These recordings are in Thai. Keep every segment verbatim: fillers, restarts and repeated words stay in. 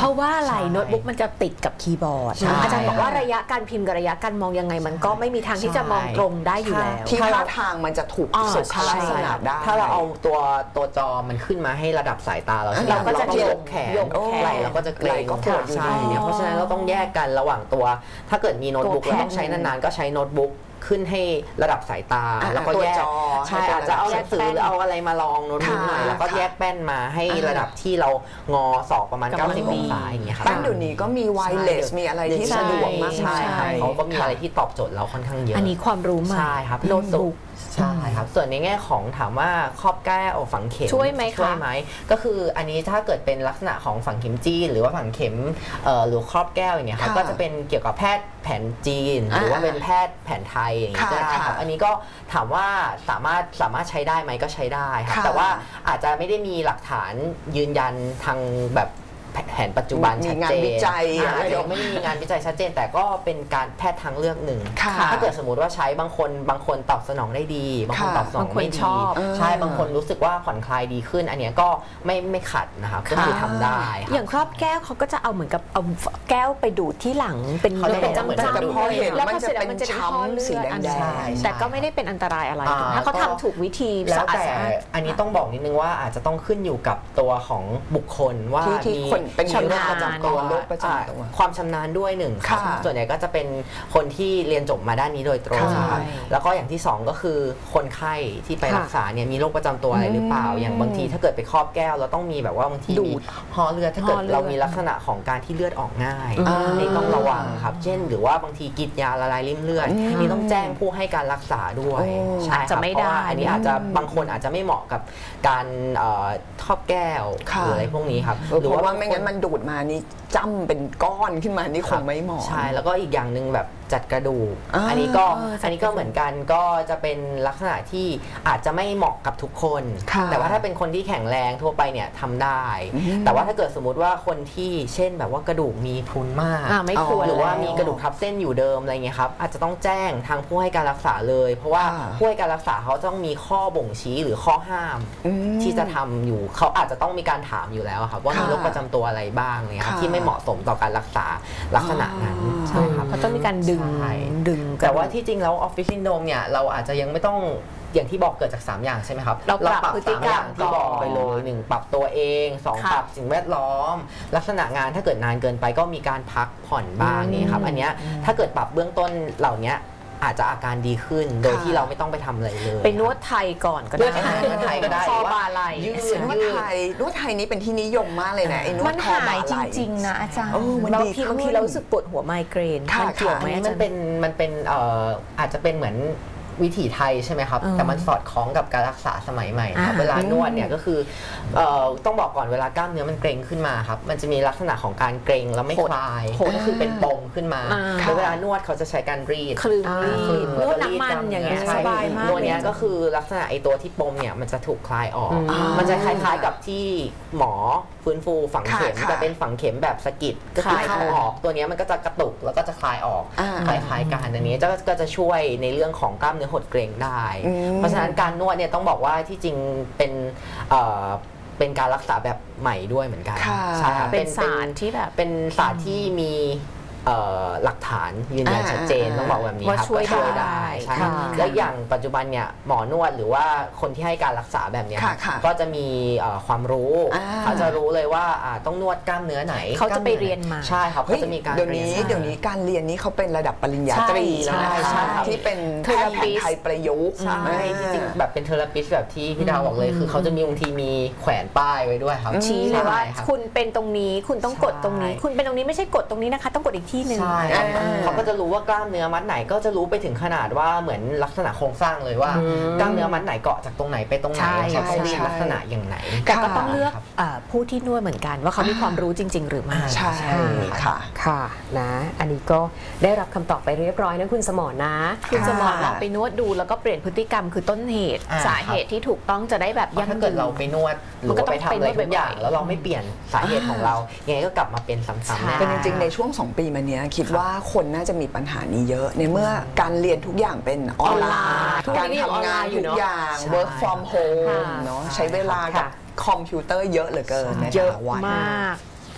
ราะว่าอะไรโน้ตบุ๊กมันจะติดกับคีย์บอร์ดอาจารย์บอกว่าระยะการพิมพ์กับระยะการมองยังไงมันก็ไม่มีทางที่จะมองตรงได้อยู่แล้วที่ท่าทางมันจะถูกสุขลักษณะได้ถ้าเราเอาตัวตัวจอมันขึ้นมาให้ระดับสายตาเราเราก็จะยกแขนไหล่เราก็จะเกรงก็ปวดอยู่เนี่ยเพราะฉะนั้นเราต้องแยกกันระหว่างตัวถ้าเกิดมีโน้ตบุ๊กแล้วต้องใช้นานๆก็ใช้โน้ตบุ๊กขึ้นให้ระดับสายตาแล้วก็แยกใช่อาจจะเอาหนังสือหรือเอาอะไรมาลองโน้ตบุ๊กหน่อยแล้วก็แยกแป้นมาให้ระดับที่เรางอศอกประมาณเก้าสิบองศาอย่างเงี้ยครับแป้นเดี๋ยวนี้ก็มีไวเลสมีอะไรที่สะดวกมากใช่ครับเขาก็มีอะไรที่ตอบโจทย์เราค่อนข้างเยอะอันนี้ความรู้ใช่ครับโน้ตบุ๊กใช่ครับส่วนในแง่ของถามว่าครอบแก้วฝังเข็มช่วยไหมช่วยไหมก็คืออันนี้ถ้าเกิดเป็นลักษณะของฝังเข็มจีนหรือว่าฝังเข็มหรือครอบแก้วอย่างเงี้ยครับก็จะเป็นเกี่ยวกับแพทย์แผนจีนหรือว่าเป็นแพทย์แผนไทยอย่างเงี้ยก็ได้ครับอันนี้ก็ถามว่าสามารถสามารถใช้ได้ไหมก็ใช้ได้ครับแต่ว่าอาจจะไม่ได้มีหลักฐานยืนยันทางแบบแผนปัจจุบันชัดเจนอาจจะไม่มีงานวิจัยชัดเจนแต่ก็เป็นการแพทย์ทางเลือกหนึ่งถ้าเกิดสมมติว่าใช้บางคนบางคนตอบสนองได้ดีบางคนตอบสนองไม่ดีใช่บางคนรู้สึกว่าผ่อนคลายดีขึ้นอันนี้ก็ไม่ไม่ขัดนะครับก็คือทำได้อย่างครอบแก้วเขาก็จะเอาเหมือนกับเอาแก้วไปดูดที่หลังเป็นเขาจะเป็นจำจำพอเห็นแล้วมันจะเป็นช้ำสีแดงๆแต่ก็ไม่ได้เป็นอันตรายอะไรถ้าเขาทำถูกวิธีแล้วแต่อันนี้ต้องบอกนิดนึงว่าอาจจะต้องขึ้นอยู่กับตัวของบุคคลว่ามีเป็นชำนาญประจำตัวความชำนาญด้วยหนึ่งครับส่วนใหญ่ก็จะเป็นคนที่เรียนจบมาด้านนี้โดยตรงครับแล้วก็อย่างที่สองก็คือคนไข้ที่ไปรักษาเนี่ยมีโรคประจำตัวอะไรหรือเปล่าอย่างบางทีถ้าเกิดไปครอบแก้วเราต้องมีแบบว่าบางทีมีห่อเลือดถ้าเกิดเรามีลักษณะของการที่เลือดออกง่ายนี่ต้องระวังครับเช่นหรือว่าบางทีกินยาละลายริ่มเลือดนี่ต้องแจ้งผู้ให้การรักษาด้วยใช่จะไม่ได้อันนี้อาจจะบางคนอาจจะไม่เหมาะกับการครอบแก้วหรืออะไรพวกนี้ครับหรือว่าไม่งั้นมันดูดมานี่จ้ำเป็นก้อนขึ้นมานี่คงไม่เหมาะใช่แล้วก็อีกอย่างหนึ่งแบบจัดกระดูกอันนี้ก็อันนี้ก็เหมือนกันก็จะเป็นลักษณะที่อาจจะไม่เหมาะกับทุกคนแต่ว่าถ้าเป็นคนที่แข็งแรงทั่วไปเนี่ยทำได้แต่ว่าถ้าเกิดสมมติว่าคนที่เช่นแบบว่ากระดูกมีพรุนมากไม่ควรหรือว่ามีกระดูกทับเส้นอยู่เดิมอะไรเงี้ยครับอาจจะต้องแจ้งทางผู้ให้การรักษาเลยเพราะว่าผู้ให้การรักษาเขาต้องมีข้อบ่งชี้หรือข้อห้ามที่จะทำอยู่เขาอาจจะต้องมีการถามอยู่แล้วครับว่ามีโรคประจำตัวอะไรบ้างเนี่ยครับที่ไม่เหมาะสมต่อการรักษาลักษณะนั้นใช่ครับเขาต้องมีการดึงดึงแต่ว่าที่จริงแล้วออฟฟิศซินโดรมเนี่ยเราอาจจะยังไม่ต้องอย่างที่บอกเกิดจากสามอย่างใช่ไหมครับเราปรับพฤติกรรมที่บอกไปเลยหนึ่งปรับตัวเองสองปรับสิ่งแวดล้อมลักษณะงานถ้าเกิดนานเกินไปก็มีการพักผ่อนบ้างนี่ครับอันเนี้ยถ้าเกิดปรับเบื้องต้นเหล่านี้อาจจะอาการดีขึ้นโดยที่เราไม่ต้องไปทำอะไรเลยไปนวดไทยก่อนก็ได้นวดไทยก็ได้คอบาไหลยืดนวดไทยนวดไทยนี้เป็นที่นิยมมากเลยนะไอ้นวดคอบาไหลจริงๆนะอาจารย์บางทีบางทีเรารู้สึกปวดหัวไมเกรนมันเกี่ยวไหมมันเป็นมันเป็นเอ่ออาจจะเป็นเหมือนวิถีไทยใช่ไหมครับแต่มันสอดคล้องกับการรักษาสมัยใหม่ครับเวลานวดเนี่ยก็คือต้องบอกก่อนเวลากล้ามเนื้อมันเกร็งขึ้นมาครับมันจะมีลักษณะของการเกร็งแล้วไม่คลายก็คือเป็นปมขึ้นมาแล้วเวลานวดเขาจะใช้การรีดคลึงนวดน้ำมันอย่างเงี้ยสบายมากตัวนี้ก็คือลักษณะไอตัวที่ปมเนี่ยมันจะถูกคลายออกมันจะคล้ายๆกับที่หมอฟื้นฟูฝังเข็มแต่เป็นฝังเข็มแบบสะกิดก็คือเข้าออกตัวนี้มันก็จะกระตุกแล้วก็จะคลายออกคล้ายๆกันอันนี้ก็จะช่วยในเรื่องของกล้ามเนื้อหดเกร็งได้เพราะฉะนั้นการนวดเนี่ยต้องบอกว่าที่จริงเป็นเป็นการรักษาแบบใหม่ด้วยเหมือนกันใช่เป็นศาสตร์ที่แบบเป็นศาสตร์ที่มีหลักฐานยืนยันชัดเจนต้องบอกแบบนี้ครับช่วยได้และอย่างปัจจุบันเนี่ยหมอนวดหรือว่าคนที่ให้การรักษาแบบนี้ก็จะมีความรู้เขาจะรู้เลยว่าต้องนวดกล้ามเนื้อไหนเขาจะไปเรียนมาใช่ครับเขาจะมีการเดี๋ยวนี้เดี๋ยวนี้การเรียนนี้เขาเป็นระดับปริญญาตรีแล้วนะคะที่เป็นแพทย์ไทยประยุกต์ใช่ที่จริงแบบเป็นเทอราปิสต์แบบที่พี่ดาวบอกเลยคือเขาจะมีบางทีมีแขวนป้ายไว้ด้วยครับชี้เลยว่าคุณเป็นตรงนี้คุณต้องกดตรงนี้คุณเป็นตรงนี้ไม่ใช่กดตรงนี้นะคะต้องกดอีกที่หนึ่งเขาก็จะรู้ว่ากล้ามเนื้อมัดไหนก็จะรู้ไปถึงขนาดว่าเหมือนลักษณะโครงสร้างเลยว่ากล้ามเนื้อมัดไหนเกาะจากตรงไหนไปตรงไหนเขาต้องรีดลักษณะอย่างไหนแต่ก็ต้องเลือกผู้ที่นวดเหมือนกันว่าเขามีความรู้จริงๆหรือไม่ใช่ค่ะค่ะนะอันนี้ก็ได้รับคำตอบไปเรียบร้อยนะคุณสมรนะคุณสมรลองไปนวดดูแล้วก็เปลี่ยนพฤติกรรมคือต้นเหตุสาเหตุที่ถูกต้องจะได้แบบยั่งยืนถ้าเกิดเราไปนวดหรือไปทำอะไรทุกอย่างแล้วเราไม่เปลี่ยนสาเหตุของเรายังไงก็กลับมาเป็นซ้ำๆแน่เป็นจริงๆในช่วงสองปีมานี้คิดว่าคนน่าจะมีปัญหานี้เยอะในเมื่อการเรียนทุกอย่างเป็นออนไลน์การทำงานทุกอย่าง work from home เนาะใช้เวลากับคอมพิวเตอร์เยอะเหลือเกินเยอะมาก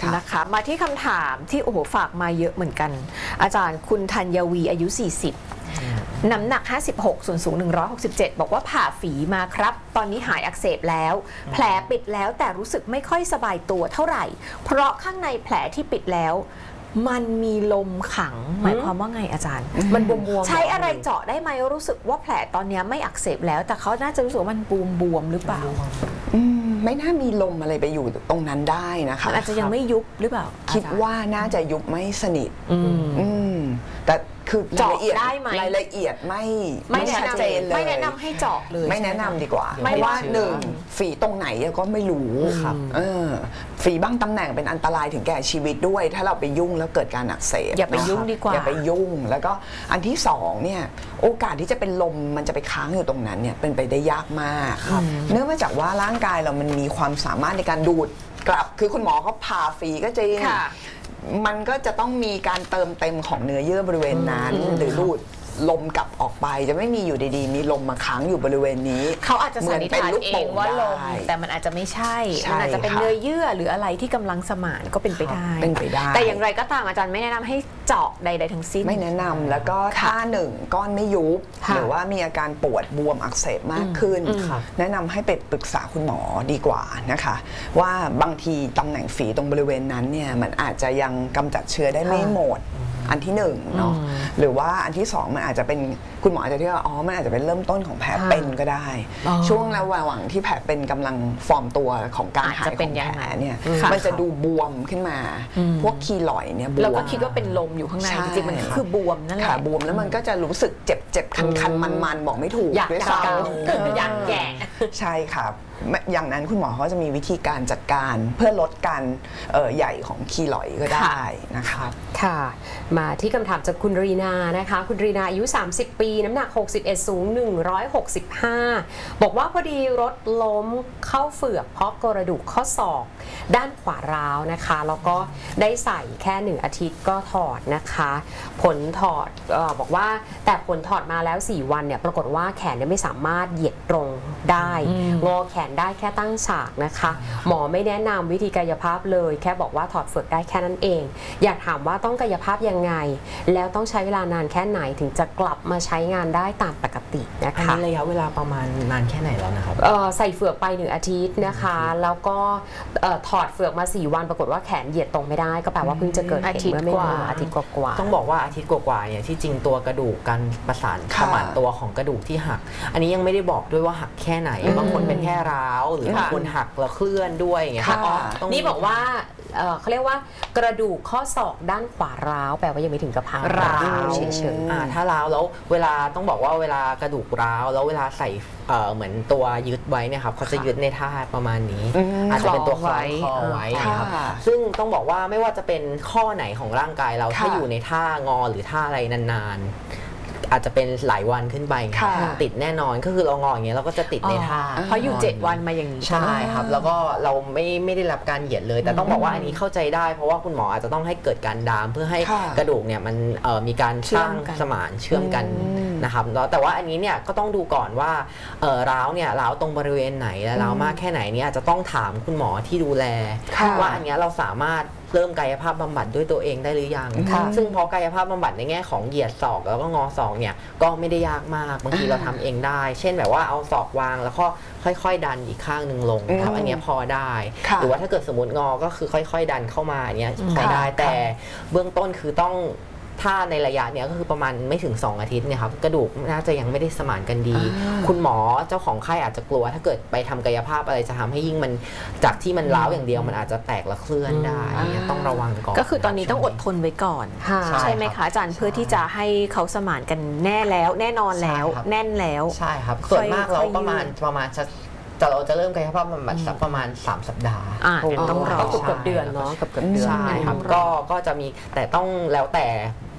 นะคะ มาที่คำถามที่โอ้โหฝากมาเยอะเหมือนกัน อาจารย์คุณธัญวีอายุ สี่สิบ น้ำหนัก ห้าสิบหก ส่วนสูง หนึ่งร้อยหกสิบเจ็ด บอกว่าผ่าฝีมาครับ ตอนนี้หายอักเสบแล้ว แผลปิดแล้วแต่รู้สึกไม่ค่อยสบายตัวเท่าไหร่ เพราะข้างในแผลที่ปิดแล้ว มันมีลมขัง หมายความว่าไงอาจารย์มันบวมๆใช้อะไรเจาะได้ไหมรู้สึกว่าแผลตอนนี้ไม่อักเสบแล้ว แต่เขาน่าจะรู้สึกว่ามันบวมบวมหรือเปล่าอืมไม่น่ามีลมอะไรไปอยู่ตรงนั้นได้นะคะมันอาจจะยังไม่ยุบหรือเปล่าคิดว่าน่าจะยุบไม่สนิทอืมอืมแต่คือรายละเอียดเจาะได้ไหมรายละเอียดไม่ไม่แนะชัดนำเจนเลยไม่แนะนำให้เจาะเลยไม่แนะนำดีกว่าไม่เพราะว่าเชื่อหนึ่งฝีตรงไหนก็ไม่รู้ครับเออฝีบ้างตำแหน่งเป็นอันตรายถึงแก่ชีวิตด้วย ถ้าเราไปยุ่งแล้วเกิดการอักเสบอย่าไปนะคะยุ่งดีกว่าอย่าไปยุ่งแล้วก็อันที่สองเนี่ยโอกาสที่จะเป็นลมมันจะไปค้างอยู่ตรงนั้นเนี่ยเป็นไปได้ยากมากเนื่องมาจากว่าร่างกายเรามันมีความสามารถในการดูดกลับคือคุณหมอเขาผ่าฝีก็จริงค่ะมันก็จะต้องมีการเติมเต็มของเนื้อเยื่อบริเวณนั้นหรือดูดลมกลับออกไปจะไม่มีอยู่ดีๆ มีลมมาค้างอยู่บริเวณนี้เขาอาจจะสันนิษฐานเองว่าลมได้แต่มันอาจจะไม่ใช่ใช่มันอาจจะเป็นค่ะเนื้อเยื่อหรืออะไรที่กำลังสมานก็เป็นไปได้เป็นไปได้แต่อย่างไรก็ตามอาจารย์ไม่แนะนำให้เจาะใดๆทั้งสิ้นไม่แนะนำแล้วก็ค่ะถ้าหนึ่งก้อนไม่ยุบค่ะหรือว่ามีอาการปวดบวมอักเสบมากขึ้นอืมแนะนำให้ไปปรึกษาคุณหมอดีกว่านะคะ ว่าบางทีตำแหน่งฝีตรงบริเวณนั้นเนี่ยมันอาจจะยังกำจัดเชื้อได้ไม่หมดอันที่หนึ่งเนาะหรือว่าอันที่สองมันอาจจะเป็นคุณหมออาจจะเรียกว่าอ๋อมันอาจจะเป็นเริ่มต้นของแผลเป็นก็ได้อ๋อช่วงระหว่างที่แผลเป็นกำลังฟอร์มตัวของการอาจหายจะขเป็อน งอย่างแผลนั้นเนี่ยค่ะมันจะดูบวมขึ้นมา พวกคีลอยด์เนี่ยบวมเราก็คิดว่าเป็นลมอยู่ข้างในใช่จริงๆมันคือบวมนั่นแหขาละบวมแล้วมันก็จะรู้สึกเจ็บเจ็บคันคันมันมันๆบอกไม่ถูกอยากด้วยจะซ้เกาำอยากแกะใช่ครับไม่อย่างนั้นคุณหมอเขาจะมีวิธีการจัดการเพื่อลดการเอ่อใหญ่ของคีลอยด์ก็ได้นะครับค่ะ มาที่คำถามจากคุณรีนานะคะ คุณรีนาอายุ สามสิบ ปี น้ำหนัก หกสิบเอ็ด สูง หนึ่งร้อยหกสิบห้า บอกว่าพอดีรถล้มเข้าเฝือกเพราะกระดูกข้อศอกด้านขวาร้าวนะคะ แล้วก็ได้ใส่แค่หนึ่งอาทิตย์ก็ถอดนะคะ ผลถอดเอ่อบอกว่าแต่ผลถอดมาแล้ว สี่ วันเนี่ยปรากฏว่าแขนเนี่ยไม่สามารถเหยียดตรงได้งอแขนได้แค่ตั้งฉากนะคะ หมอไม่แนะนำวิธีกายภาพเลย แค่บอกว่าถอดเฝือกได้แค่นั้นเอง อยากถามว่าต้องกายภาพยังไง แล้วต้องใช้เวลานานแค่ไหนถึงจะกลับมาใช้งานได้ตามปกตินะอันคะนี้ระยะเวลาประมาณนานแค่ไหนแล้วนะครับเอ่อใส่เฝือกไปหนึ่งอาทิตย์นะคะ แล้วก็เอ่อถอดเฝือกมาสี่วันปรากฏว่าแขนเหยียดตรงไม่ได้ก็แปลว่าเพิ่งจะเกิดเหอาตุทิตย์เมื่อไม่กว่านานอาทิตย์กว่าๆต้องบอกว่าอาทิตย์กว่าๆเนี่ยที่จริงตัวกระดูกการประสานค่ะสมานตัวของกระดูกที่หัก อันนี้ยังไม่ได้บอกด้วยว่าหักแค่ไหนบางคนเป็นแค่ร้าวหรือบางคนหักแล้วเคลื่อนด้วยอย่างเงี้ยค่ะอ๋อต้องนี่บอกว่าเอ่อเขาเรียกว่ากระดูกข้อศอกด้านขวาร้าวแปลว่ายังไม่ถึงกับพังร้าวเฉยอ่าถ้าร้าวแล้วเวลาต้องบอกว่าเวลากระดูกร้าวแล้วเวลาใส่เอ่อเหมือนตัวยึดไว้เนี่ยครับเขาจะยึดในท่าประมาณนี้อืมอาจจะเป็นตัวคคล้ล้ออง งไว้คอไว้ค่ะนะครับซึ่งต้องบอกว่าไม่ว่าจะเป็นข้อไหนของร่างกายเราค่ะถ้าอยู่ในท่างอหรือท่าอะไรนานๆ อาจจะเป็นหลายวันขึ้นไปค่ะติดแน่นอนก็คือเรางออย่างเงี้ยเราก็จะติดในท่าอ๋อเพราะอยู่เจ็ดวันมาอย่างนี้ใช่ครับแล้วก็เราไม่ไม่ได้รับการเหยียดเลย แต่ต้องบอกว่าอันนี้เข้าใจได้เพราะว่าคุณหมออาจจะต้องให้เกิดการดามเพื่อให้ค่ะกระดูกเนี่ยมันเอ่อมีการสร้างเชื่อมกันสมานเชื่อมกันอืมนะครับแล้วแต่ว่าอันนี้เนี่ยก็ต้องดูก่อนว่าเอ่อร้าวเนี่ยร้าวตรงบริเวณไหนและร้าวมากแค่ไหนเนี่ยอาจจะต้องถามคุณหมอที่ดูแลค่ะว่าอันเนี้ยเราสามารถเริ่มกายภาพบำบัดด้วยตัวเองได้หรือยังค่ะซึ่งพอกายภาพบำบัดในแง่ของเหยียดศอกแล้วก็งอศอกเนี่ยก็ไม่ได้ยากมากบางทีเราทำเองได้ เช่นแบบว่าเอาศอกวางแล้วก็ค่อยๆ ดันอีกข้างหนึ่งลงนะครับอืมอันเนี้ยพอได้ค่ะหรือว่าถ้าเกิดสมมติงอก็คือค่อยๆ ดันเข้ามาอันเนี้ยพอได้ค่ะแต่เบื้องต้นคือต้องถ้าในระยะเนี้ยก็คือประมาณไม่ถึงสองอาทิตย์เนี่ยครับกระดูกน่าจะยังไม่ได้สมานกันดี คุณหมอเจ้าของไข้อาจจะกลัวถ้าเกิดไปทำกายภาพอะไรจะทำให้ยิ่งมันจากที่มันร้าวอย่างเดียวมันอาจจะแตกและเคลื่อนได้อันเนี้ยต้องระวังก่อนก็คือตอนนี้ต้องอดทนไว้ก่อนค่ะใช่ไหมคะอาจารย์เพื่อที่จะให้เขาสมานกันแน่แล้ว แน่นอนแล้วใช่ครับแน่นแล้วใช่ครับส่วนมากเราค่อยๆประมาณประมาณจะจะเราจะเริ่มกายภาพบำบัดสักประมาณสามสัปดาห์อ่างั้นต้องรอก็เกือบๆเดือนเนาะเกือบๆเดือนใช่ครับต้องรอก็ก็จะมีแต่ต้องแล้วแต่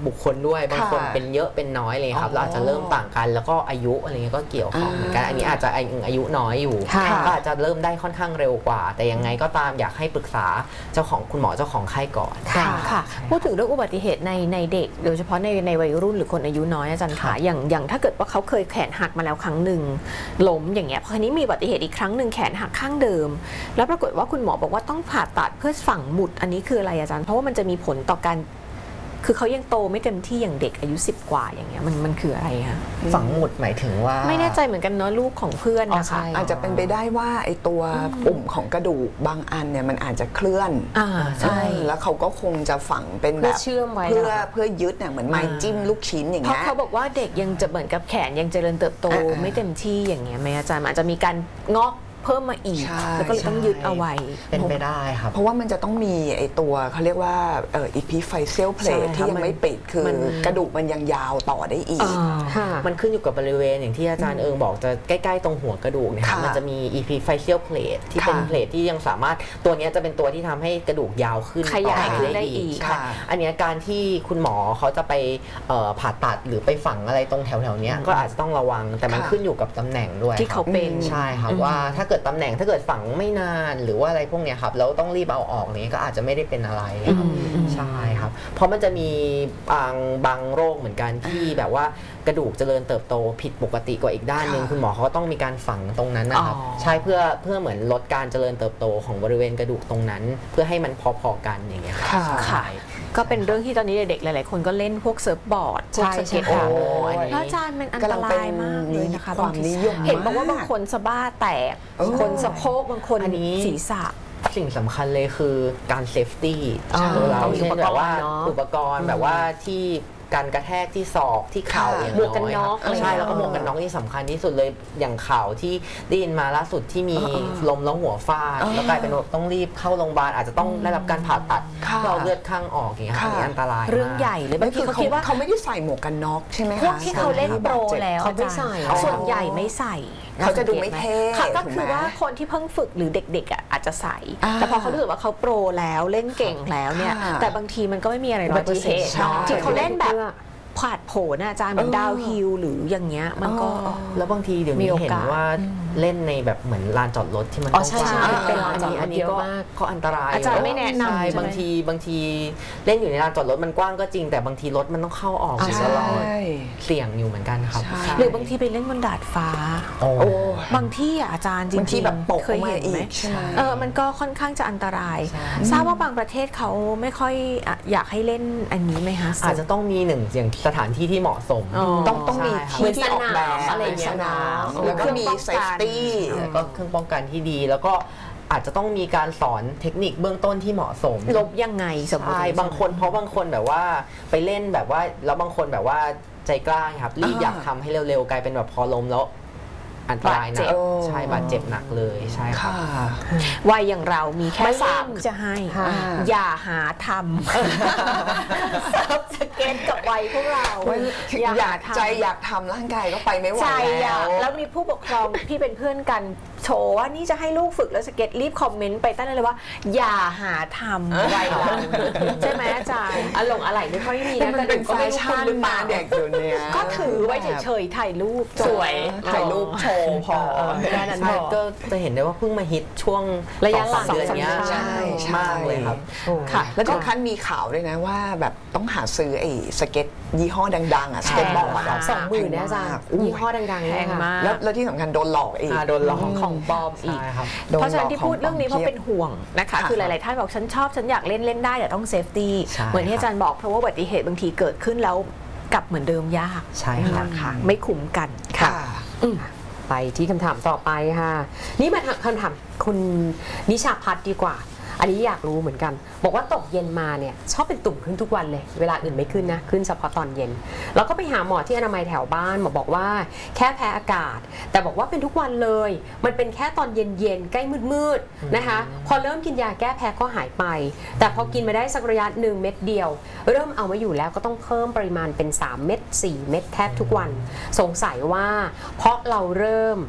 บุคคลด้วยบางคนเป็นเยอะเป็นน้อยเลยครับเราอาจจะเริ่มต่างกันแล้วก็อายุอะไรเงี้ยก็เกี่ยวข้องเหมือนกันอันนี้อาจจะอายุน้อยอยู่ก็อาจจะเริ่มได้ค่อนข้างเร็วกว่าแต่ยังไงก็ตามอยากให้ปรึกษาเจ้าของคุณหมอเจ้าของไข้ก่อนค่ะค่ะพูดถึงเรื่องอุบัติเหตุในในเด็กโดยเฉพาะในในวัยรุ่นหรือคนอายุน้อยอาจารย์คะอย่างอย่างถ้าเกิดว่าเขาเคยแขนหักมาแล้วครั้งหนึ่งล้มอย่างเงี้ยพอทีนี้มีอุบัติเหตุอีกครั้งหนึ่งแขนหักข้างเดิมแล้วปรากฏว่าคุณหมอบอกว่าต้องผ่าตัดเพื่อฝังหมุดอันนี้คืออะไรอาจารย์เพราะว่ามันจะมีผลต่อการคือเขายังโตไม่เต็มที่อย่างเด็กอายุสิบกว่าอย่างเงี้ยมันมันคืออะไรคะฝังหมุดหมายถึงว่าไม่แน่ใจเหมือนกันเนาะลูกของเพื่อนนะคะอาจจะเป็นไปได้ว่าไอ้ตัวปุ่มของกระดูกบางอันเนี่ยมันอาจจะเคลื่อนอ่าใช่แล้วเขาก็คงจะฝังเป็นแบบเชื่อมไว้เพื่อเพื่อยึดเนี่ยเหมือนไม้จิ้มลูกชิ้นอย่างเงี้ยเพราะเขาบอกว่าเด็กยังจะเหมือนกับแขนยังเจริญเติบโตไม่เต็มที่อย่างเงี้ยไหมอาจารย์อาจจะมีการงอกเพิ่มมาอีกแล้วก็เลยต้องยึดเอาไว้เป็นไปได้ครับเพราะว่ามันจะต้องมีไอตัวเขาเรียกว่าเอ่อ epiphyseal plate ที่ยังไม่ปิดคือกระดูกมันยังยาวต่อได้อีกมันขึ้นอยู่กับบริเวณอย่างที่อาจารย์เอิงบอกจะใกล้ๆตรงหัวกระดูกเนี่ยมันจะมี epiphyseal plate ที่เป็นเพลทที่ยังสามารถตัวนี้จะเป็นตัวที่ทำให้กระดูกยาวขึ้นขยายขึ้นได้อีกอันนี้การที่คุณหมอเขาจะไปผ่าตัดหรือไปฝังอะไรตรงแถวๆนี้ก็อาจจะต้องระวังแต่มันขึ้นอยู่กับตำแหน่งด้วยที่เขาเป็นใช่ครับว่าถ้าเกิดตำแหน่งถ้าเกิดฝังไม่นานหรือว่าอะไรพวกนี้ครับแล้วต้องรีบเอาออกนี้ก็อาจจะไม่ได้เป็นอะไรครับใช่ครับเพราะมันจะมีบางบางโรคเหมือนกันที่แบบว่ากระดูกเจริญเติบโตผิดปกติกว่าอีกด้านหนึ่งคุณหมอเขาต้องมีการฝังตรงนั้นนะครับใช่เพื่อเพื่อเหมือนลดการเจริญเติบโตของบริเวณกระดูกตรงนั้นเพื่อให้มันพอๆกันอย่างเงี้ยค่ะก็เป็นเรื่องที่ตอนนี้เด็กๆหลายๆคนก็เล่นพวกเซิร์ฟบอร์ดพวกสเก็ตบอร์ดแล้วอาจารย์มันอันตรายมากเลยนะคะบางทีเห็นบอกว่าบางคนสะบ้าแตกคนสะโพกบางคนศีรษะสิ่งสำคัญเลยคือการเซฟตี้เราเช่นแบบว่าอุปกรณ์แบบว่าที่การกระแทกที่ศอกที่เข่าอย่างน้อยหมวกกันน็อกใช่แล้วก็หมวกกันน็อกที่สำคัญที่สุดเลยอย่างข่าวที่ได้ยินมาล่าสุดที่มีลมแล้วหัวฟาดแล้วกลายเป็นต้องรีบเข้าโรงพยาบาลอาจจะต้องได้รับการผ่าตัดเราเลือดข้างออกอย่างเงี้ยค่ะอันตรายเรื่องใหญ่เลยบางทีเขาคิดว่าเขาไม่ได้ใส่หมวกกันน็อกใช่ไหมคะพวกที่เขาเล่นโปรแล้วเขาไม่ใส่ส่วนใหญ่ไม่ใส่เขาจะดูไม่เท่ก็คือว่าคนที่เพิ่งฝึกหรือเด็กๆอ่ะอาจจะใส่แต่พอเขารู้สึกว่าเขาโปรแล้วเล่นเก่งแล้วเนี่ยแต่บางทีมันก็ไม่มีอะไรร้อยเปอร์เซ็นต์ที่เขาเล่นแบบผาดโผล่นะอาจารย์เหมือนดาวฮิลหรืออย่างเงี้ยมันก็แล้วบางทีเดี๋ยวนี้เห็นว่าเล่นในแบบเหมือนลานจอดรถที่มันต้องใช่เป็นลานจอดรถอันนี้ก็ก็อันตรายอาจารย์ไม่แนะนำบางทีบางทีเล่นอยู่ในลานจอดรถมันกว้างก็จริงแต่บางทีรถมันต้องเข้าออกอยู่ตลอดเสี่ยงอยู่เหมือนกันครับหรือบางทีไปเล่นบนดาดฟ้าบางที่อาจารย์จริงๆเคยเห็นไหมเออมันก็ค่อนข้างจะอันตรายทราบว่าบางประเทศเขาไม่ค่อยอยากให้เล่นอันนี้ไหมคะอาจจะต้องมีหนึ่งอย่างสถานที่ที่เหมาะสมต้องต้องมีที่ที่ออกแบบอะไรอย่างเงี้ยแล้วก็มีเซฟตี้แล้วก็เครื่องป้องกันที่ดีแล้วก็อาจจะต้องมีการสอนเทคนิคเบื้องต้นที่เหมาะสมลบยังไงสมมติบางคนเพราะบางคนแบบว่าไปเล่นแบบว่าแล้วบางคนแบบว่าใจกล้าครับรีบอยากทำให้เร็วๆกลายเป็นแบบพอล้มแล้วอันตรายนะใช่บาดเจ็บหนักเลยใช่ค่ะวัยอย่างเรามีแค่สามจะให้อย่าหาทำเซิร์ฟสเก็ตกับวัยพวกเราอยากใจอยากทำร่างกายก็ไปไม่ไหวแล้วแล้วมีผู้ปกครองพี่เป็นเพื่อนกันโชว์ว่านี่จะให้ลูกฝึกแล้วสเก็ตรีบคอมเมนต์ไปตั้งเลยว่าอย่าหาทำวัยเราใช่ไหมอาจารย์อารมณ์อะไรไม่ค่อยมีนะแต่เป็นแฟชั่นมาเด็กอยู่เนี่ยก็ถือไว้เฉยๆถ่ายรูปสวยถ่ายรูปโชว์พอแค่นั้นก็จะเห็นได้ว่าเพิ่งมาฮิตช่วงระยะหลังเดือนนี้ใช่มากเลยครับค่ะแล้วถึงขั้นมีข่าวด้วยนะว่าแบบต้องหาซื้อไอ้สเก็ตยี่ห้อดังๆอ่ะสเก็ตบอร์ดสองหมื่นเนี่ยจ้ะยี่ห้อดังๆแพงมากแล้วที่สำคัญโดนหลอกอีกโดนหลอกของปลอมอีกเพราะฉะนั้นที่พูดเรื่องนี้เพราะเป็นห่วงนะคะคือหลายๆท่านบอกฉันชอบฉันอยากเล่นเล่นได้แต่ต้องเซฟตี้เหมือนที่อาจารย์บอกเพราะว่าอุบัติเหตุบางทีเกิดขึ้นแล้วกลับเหมือนเดิมยากใช่ค่ะไม่คุ้มกันค่ะไปที่คำถามต่อไปค่ะนี่มาคำถามคุณนิชาพัฒน์ดีกว่าอันนี้อยากรู้เหมือนกันบอกว่าตกเย็นมาเนี่ยชอบเป็นตุ่มขึ้นทุกวันเลยเวลาอื่นไม่ขึ้นนะขึ้นเฉพาะตอนเย็นแล้วก็ไปหาหมอที่อนามัยแถวบ้านหมอบอกว่าแค่แพ้อากาศแต่บอกว่าเป็นทุกวันเลยมันเป็นแค่ตอนเย็นๆใกล้มืดๆนะคะพอเริ่มกินยาแก้แพ้ก็หายไปแต่พอกินมาได้สักระยะหนึ่งเม็ดเดียวเริ่มเอาไม่อยู่แล้วก็ต้องเพิ่มปริมาณเป็นสามเม็ดสี่เม็ดแทบทุกวันสงสัยว่าเพราะเราเริ่มไป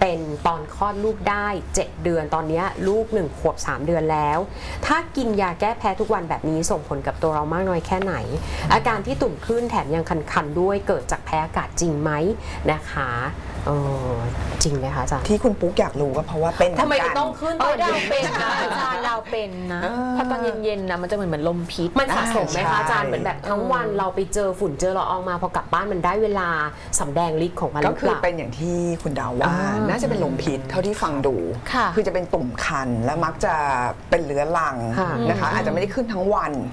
เป็นตอนคลอดลูกได้เจ็ดเดือนตอนนี้ลูกหนึ่งขวบสามเดือนแล้วถ้ากินยาแก้แพ้ทุกวันแบบนี้ส่งผลกับตัวเรามากน้อยแค่ไหนอาการที่ตุ่มขึ้นแถมยังคันๆด้วยเกิดจากแพ้อากาศจริงไหมนะคะเออจริงไหมคะอาจารย์ที่คุณปุ๊กอยากรู้ก็เพราะว่าเป็นทำไมต้องขึ้นตเอออน ดาวเย็นเป็นนะอาจารย์ดาวเป็นนะพอตอนเย็นๆนะมันจะเหมือนเหมือนลมพิษมันสะสมไหมคะอาจารย์เหมือนแบบทั้งวันเราไปเจอฝุ่นเจอละอองมาพอกลับบ้านมันได้เวลาสำแดงฤทธิ์ของมันหก็รือคืเปอล่าเป็นอย่างที่คุณดาวว่าอ่าน่าจะเป็นลมพิษเท่าที่ฟังดูค่ะคือจะเป็นตุ่มคันและมักจะเป็นเรื้อรังค่ะนะคะอาจจะไม่ได้ขึ้นทั้งวัน